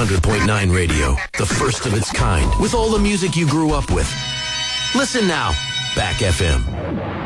100.9 radio, the first of its kind, with all the music you grew up with. Listen now, Back FM.